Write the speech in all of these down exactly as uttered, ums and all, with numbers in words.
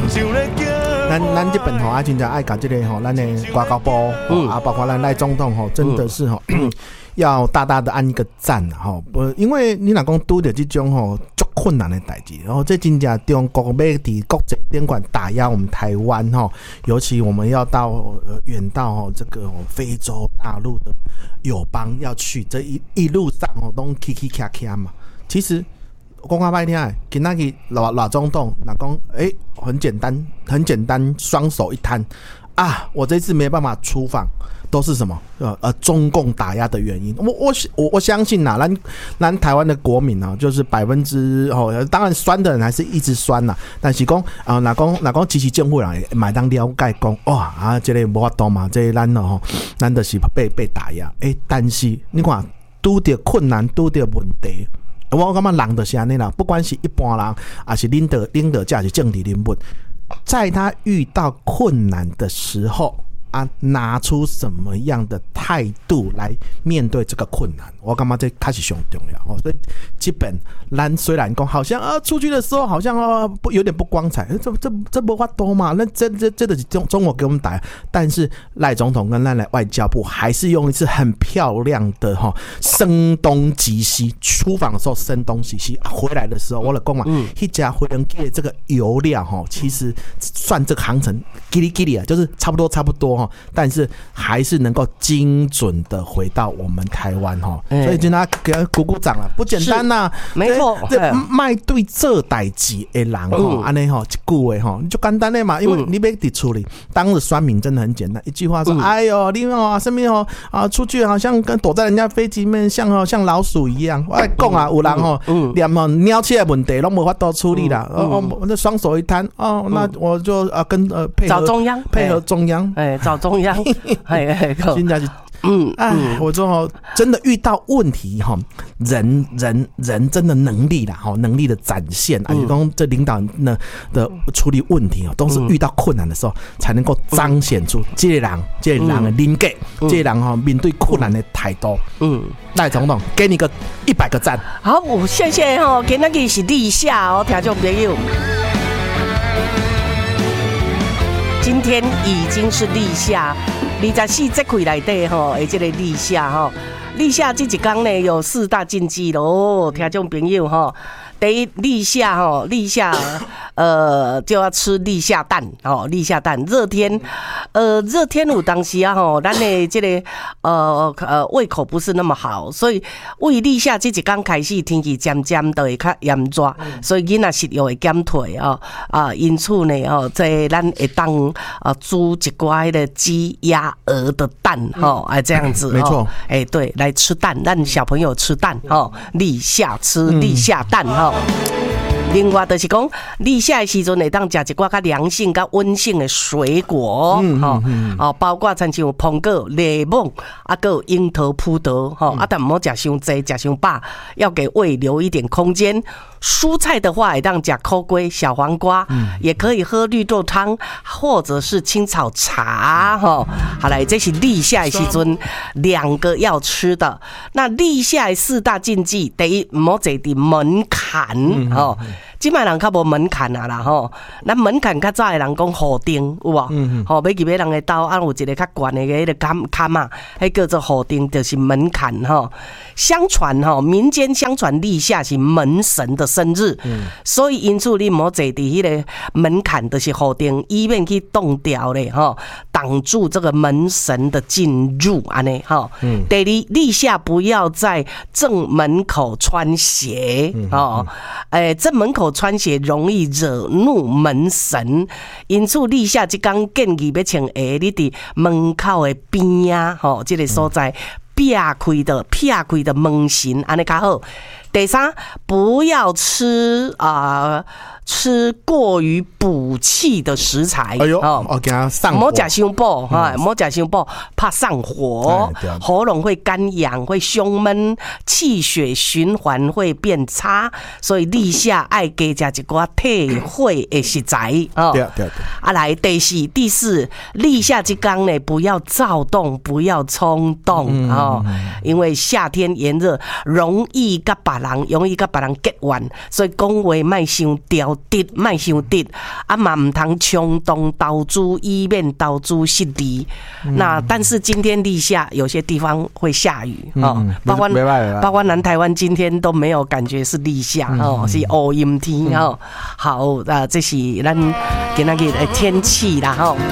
咱咱这边吼啊，真正爱搞这个吼，咱的外交部嗯啊，包括咱赖总统吼，真的是吼、嗯、要大大的按一个赞吼，不，因为你若讲拄着这种吼足困难的代志，然后这真正中国要伫国际顶管打压我们台湾吼，尤其我们要到呃远到吼这个非洲大陆的友邦要去，这一一路上吼都起起卡卡嘛，其实。讲较歹听的，今仔日老老总统那讲，哎，很简单，很简单，双手一摊啊！我这次没办法出访，都是什么？呃呃，中共打压的原因。我我我我相信呐，咱咱台湾的国民啊，就是百分之哦，当然酸的人还是一直酸呐。但是讲啊，哪讲哪讲支持政府人买当了解讲，哇啊，这个无法度嘛，这个咱哦，咱就是被被打压。哎，但是你看，拄着困难，拄着问题。我感觉人就是这样啦，不管是一般人，还是领导领导者是政治人物，在他遇到困难的时候啊，拿出什么样的态度来面对这个困难，我感觉这开始上重要哦。所以基本咱虽然讲好像啊出去的时候好像啊不有点不光彩，这这这没法多嘛，那这这这的中中国给我们打，但是赖总统跟咱的外交部还是用一次很漂亮的哈、哦、声东击西，出访的时候声东击西，啊、回来的时候我来讲嘛，一家回人给这个油料哈、哦，其实算这个航程叽里叽里啊，就是差不多差不多。但是还是能够精准的回到我们台湾哈、欸，所以今天给他鼓鼓掌了，不简单呐、啊， 没错， 这卖对这代志的人哈，安尼哈一句话哈，就简单的嘛，因为你要得处理，当着酸民真的很简单，一句话说，嗯、哎呦，你哦身边哦啊出去好像跟躲在人家飞机里面像哦像老鼠一样，我来讲啊，有人哦连哦鸟起来问题都没法度处理啦，哦哦那双手一摊哦，那我就啊跟呃配合找中央， 配合中央， 哎。找中央，哎哎， 现在是嗯哎，我说真的遇到问题哈，人人人真的能力啦哈，能力的展现，啊，就讲这领导人的处理问题啊，都是遇到困难的时候才能够彰显出这个人这个人的人格，这个人哈面对困难的态度。嗯，赖总统给你个一百个赞。 好，谢谢哈，今天是立夏哦，听众朋友。今天已经是立夏，二十四节气内底吼，诶，这个立夏吼，立夏这一天呢有四大禁忌咯，听众朋友吼。第一，立夏吼，立夏呃就要吃立夏蛋哦，立夏蛋。热天，呃热天有当时啊吼，咱的这个呃呃胃口不是那么好，所以为立夏这一天开始天气渐渐都会较炎热，所以囡仔食欲会减退哦啊，因此呢哦，这咱会当啊煮一寡迄个鸡、鸭、鹅的蛋吼，哎这样子， 没错， 哎对，来吃蛋，让小朋友吃蛋哦，立夏吃立夏蛋哈。另外就是讲，立夏的时阵会当食一寡较凉性、较温性的水果，嗯哦、嗯嗯、包括亲像苹果、柠檬，啊，还有樱桃、葡萄，哈、嗯，啊，但唔好食伤济、食伤饱，要给胃留一点空间。蔬菜的话，会当食苦瓜、小黄瓜，嗯、也可以喝绿豆汤，或者是青草茶，哈。好来，这是立夏的时阵两个要吃的。那立夏的四大禁忌，第一，唔好坐伫门槛，吼、嗯。即摆人较无门槛啊啦吼，咱门槛较早的人讲户顶有无？嗯吼，要入去人的兜，啊有一个较悬的迄个坎坎啊，迄叫做户顶，就是门槛吼。相传吼，民间相传立夏是门神的生日，嗯、所以因此你莫坐伫迄个门槛，就是户顶，以免去冻掉咧吼，挡住这个门神的进入安尼吼。嗯、第二，立夏不要在正门口穿鞋哦，诶、嗯，正门口穿鞋容易惹怒门神，因此立夏这天建议要穿鞋，你伫门口的边啊，吼，这个所在撇开的撇开的门神，安尼较好。第三，不要吃啊、呃、吃过于补气的食材。哎呦，哦，我给他上火，莫食伤补哈，莫食伤补，怕上火，喉咙会干痒，会胸闷，气血循环会变差，所以立夏爱加食一寡退火的食材。哦，对对对。啊，来第四，第四，立夏这天呢，不要躁动，不要冲动哦，因为夏天炎热，容易甲把人容易甲别人结怨，所以讲话卖伤刁直，卖伤直，啊嘛唔通冲动投资，以免投资失利。嗯、那但是今天立夏有些地方会下雨哦，嗯、包括包括南台湾今天都没有感觉是立夏、嗯、哦，是乌阴天、嗯、哦。好啊，这是咱今仔日的天气啦吼。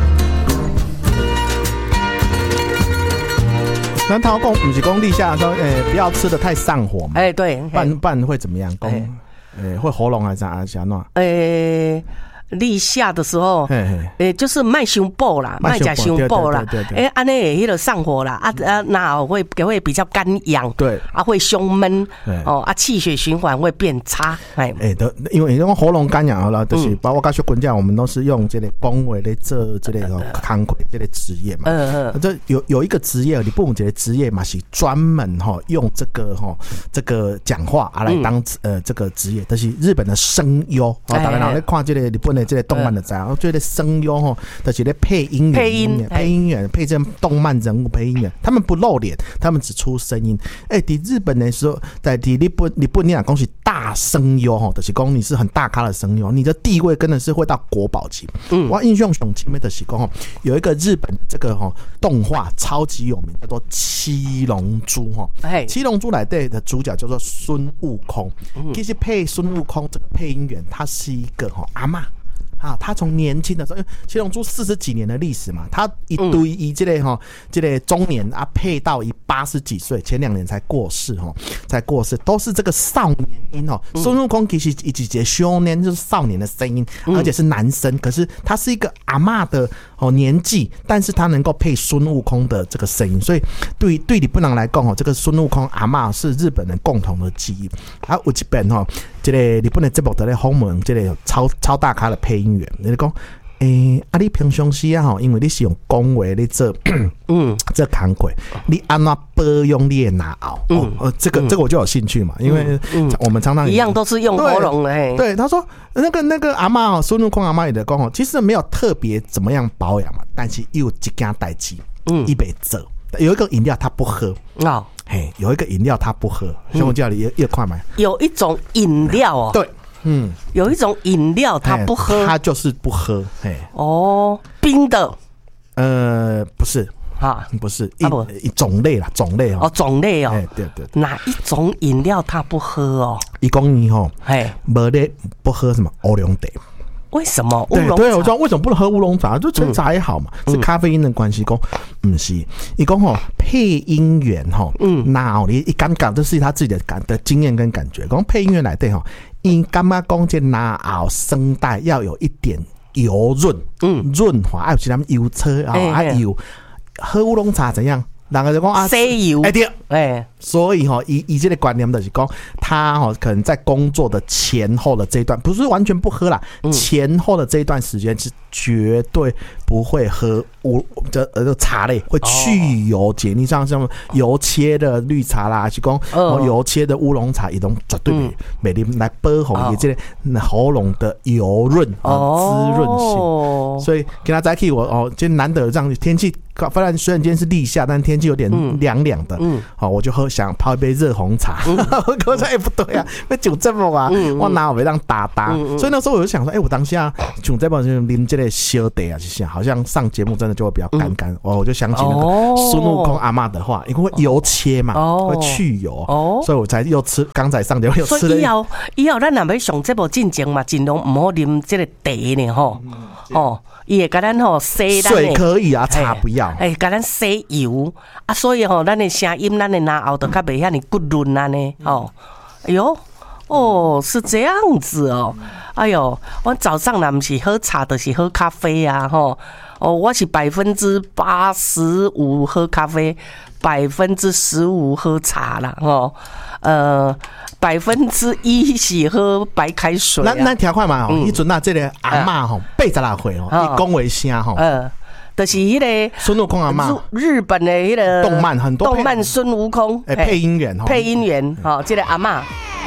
咱头讲不是讲立夏说，诶、欸，不要吃得太上火嘛。 哎、欸，对， 不然不然会怎么样？讲，诶、欸，会喉咙还是还是安怎？ 诶、欸。立夏的时候，诶、欸，就是卖伤补啦，卖食伤补啦，诶，安尼会迄个上火啦，啊啊，那会会比较干痒， 对， 啊会胸闷，哦啊气血循环会变差，哎， 诶、欸，因为因为喉咙干痒好了，就是包括跟学滚讲，我们都是用这个工位来做这个康亏这个职业嘛，嗯嗯，这有有一个职业，你不懂这个职业嘛是专门哈用这个哈这个讲话啊来当、嗯、呃这个职业，但是日本的声优，哦，大家来看这个日本。这个动漫的知道，我觉得声优吼，就是咧配音员、 配音、 配音员、配这动漫人物配音员，他们不露脸，他们只出声音。哎、欸，在日本的时候，在日本日本你讲是大声优吼，就是讲你是很大咖的声优，你的地位真的是会到国宝级。嗯，我印象很深的就是讲吼，有一个日本这个吼动画超级有名，叫做《七龙珠》吼。哎，《七龙珠》来对的主角叫做孙悟空，嗯、其实配孙悟空这个配音员，他是一个吼阿嬷。啊，他从年轻的时候，因为七龙珠四十几年的历史嘛，他一堆一这类哈，这类中年啊配到一八十几岁，前两年才过世哈，才过世，都是这个少年音哦。孙悟空其实一直接少年就是少年的声音，而且是男生，可是他是一个阿嬷的哦年纪，但是他能够配孙悟空的这个声音，所以对对你不能来讲哦，这个孙悟空阿嬷是日本人共同的记忆。啊，有一本哈，这个日本的节目在咧访问这个超超大咖的配音。你讲，诶、欸，啊，你平常时啊，吼，因为你是用讲话你做，嗯，这工课，你安怎保养你的牙袄？嗯，呃，这个、嗯、这个我就有兴趣嘛，因为我们常常一样都是用喉咙的。对， 对，他说那个那个阿嬷哦，孙悟空阿嬷也在讲哦，其实没有特别怎么样保养嘛，但是有一件代志，嗯，一杯做，有一个饮料他不喝哦，嘿，有一个饮料他不喝，像我叫你越越快买， 有一种饮料哦， 对。嗯， 有一种饮料他不喝， 他就是不喝。嘿， 哦，冰的， 呃，不是啊，不是一、啊、一种类啦，种类哦，种类哦， 对对对， 哪一种饮料他不喝哦？ 一公你吼，嘿，没得不喝什么乌龙茶。 为什么乌龙茶？ 对，我知道为什么不能喝乌龙茶，就纯茶也好嘛，嗯、是咖啡因的关系。讲不是，伊讲吼配音员吼，嗯，那你一感觉这是他自己的感的经验跟感觉。讲配音员来对吼，因感觉讲这拿袄声带要有一点油润，嗯，润滑，还有其他油车啊，还有喝乌龙茶怎样？人家就讲啊， 西油， 哎对，哎，所以哈，以以这个观念就是讲，他哈可能在工作的前后的这一段，不是完全不喝啦，嗯、前后的这一段时间是绝对不会喝乌这呃茶类，会去油解。你像像油切的绿茶啦，是讲油切的乌龙茶，也都绝对美丽来保护你这个喉咙的油润啊滋润性。所以跟他在一起，我哦，今天难得这样天气。虽然虽然今天是立夏，但天气有点凉凉的，嗯，好，我就喝想泡一杯热红茶。嗯、我说哎、欸、不对啊，那酒这么啊，嗯、我哪有会让打打？嗯、所以那时候我就想说，哎、欸，我当下酒这么就啉这个小茶啊，就想好像上节目真的就会比较干干。哦、嗯，我就想起那个孙悟空阿嬷的话，因为油切嘛，哦、会去油，哦，所以我才又吃。刚才上节目又吃了。所以以后以后咱若要上节目进前嘛，尽量唔好啉这个茶呢，吼，哦。伊会甲咱吼洗咱水可以啊，茶不要。 哎，甲咱洗油啊，所以吼，咱的声音，咱的牙袄都较袂遐尼骨润啊呢。哦，哎呦，哦，是这样子哦。哎呦，我早上若不是喝茶，就是喝咖啡啊，吼。哦，我是百分之八十五喝咖啡，百分之十五喝茶啦，吼。呃。百分之一是喝白开水、啊。咱咱听看嘛吼，迄阵啊，这个阿嬷吼八十六岁吼，伊讲话声吼， 嗯，就是迄个孙悟空阿嬷， 日本的迄个动漫很多动漫孙悟空， 哎，配音员吼， 配音员吼，这个阿嬷。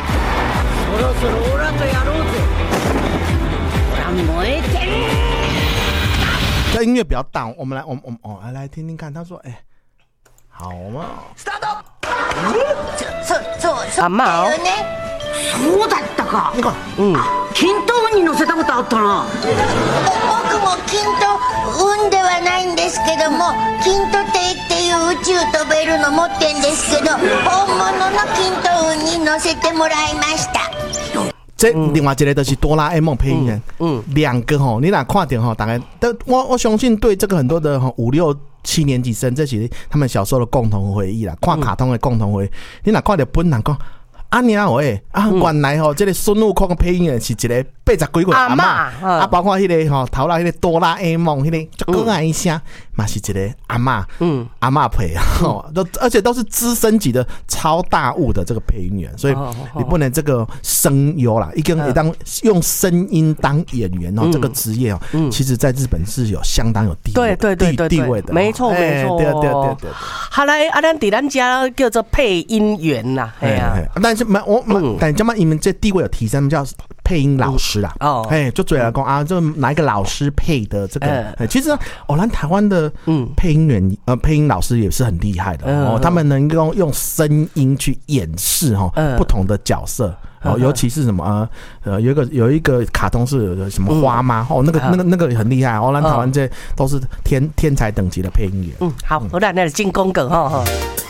这音乐比较大，我们来，我们我们哦，来来听听看，他说，哎、欸，好嘛 ，Start up。阿嬷哦， そうだったか。うん。均等運に乗せたことあったな。 僕も均等運ではないんですけども、均等艇っていう宇宙飛べるの持ってんですけど、本物の均等運に乗せてもらいました。 这另外一个就是哆啦 A 梦配音员，嗯，两个吼，你哪看点吼，大概，但我我相信对这个很多的五六七年级生，这是他们小时候的共同回忆啦，看卡通的共同回忆。你哪看点本人讲，啊你啊喂，啊原来吼，这个孙悟空的配音员是一个八十几岁阿嬷，啊包括迄个吼头来迄个哆啦 A 梦，迄个就可爱一下，嘛是一个阿嬷，嗯，阿嬷配啊，都而且都是资深级的超大物的这个配音员，所以你不能这个声优啦，一个当用声音当演员哦，这个职业哦，其实在日本是有相当有地位， 对对对地位的， 没错没错， 对对对对。 好来，啊，咱伫咱家叫做配音员呐，哎呀， 但是我但这么你们这地位有提升，叫配音老师啦，哦，哎，就嘴来讲啊，就哪一个老师配的这个，其实哦，咱台湾的配音员呃配音老师也是很厉害的哦，他们能够用声音去演示哈不同的角色。哦，尤其是什么呃呃，有一个有一个卡通是有什么花吗？哦，那个那个那个很厉害哦，咱台湾这都是天天才等级的配音员。 嗯，好，我来那进攻梗哈哈。